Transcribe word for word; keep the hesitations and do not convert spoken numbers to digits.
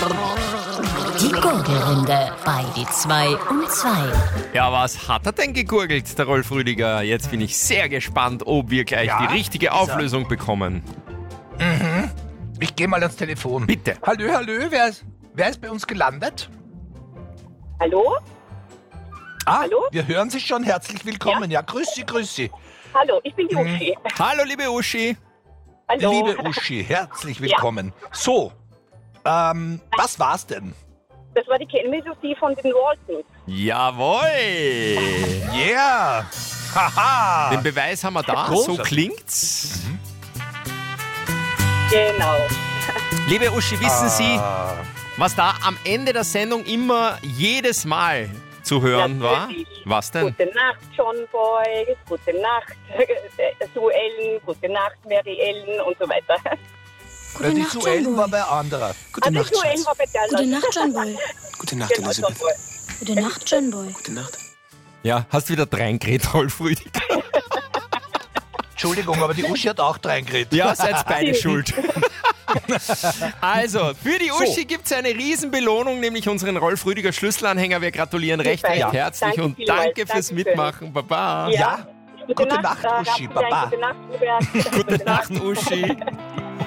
Die Gurgelrunde bei die zwei und zwei. Ja, was hat er denn gegurgelt, der Rolf Rüdiger? Jetzt bin ich sehr gespannt, ob wir gleich Ja, die richtige Auflösung bekommen. Mhm. Ich gehe mal ans Telefon. Bitte. Hallo, hallo, wer ist, wer ist bei uns gelandet? Hallo? Ah, Hallo? wir hören Sie schon. Herzlich willkommen. Ja, grüß Sie, grüß Sie. Hallo, ich bin die Uschi. Hallo, liebe Uschi. Hallo. Liebe Uschi, herzlich willkommen. So, ähm, was war's denn? Das war die Kennmelodie von den Waltons. Jawohl. Yeah! Haha! Den Beweis haben wir da, so Großartig. klingt's. Genau. Liebe Uschi, wissen Sie, Ah, was da am Ende der Sendung immer jedes Mal zu hören war? Natürlich. Was denn? Gute Nacht, John Boy. Gute Nacht, Sue Ellen. Gute Nacht, Mary Ellen und so weiter. ja, die Nacht, John Suellen Boy. war bei anderer. Gute Also Nacht, Sue Ellen Schatz. war bei der Gute Nacht, John Boy. Gute Nacht, Genau, John Elisabeth. Boy. Gute Nacht, John Boy. Gute Nacht. Ja, hast wieder reingeredet, Rolf Rüdiger. Entschuldigung, aber die Uschi hat auch reingeredet. Ja, seid beide schuld. Also, für die Uschi gibt es eine Riesenbelohnung, nämlich unseren Rolf Rüdiger Schlüsselanhänger. Wir gratulieren recht, Super, recht ja. herzlich Danke und vielmals. danke fürs Dankeschön. Mitmachen. Baba. Ja, gute Nacht, äh, Uschi. habt ihr ein Baba. Gute Nacht, Robert. Gute Nacht, Uschi.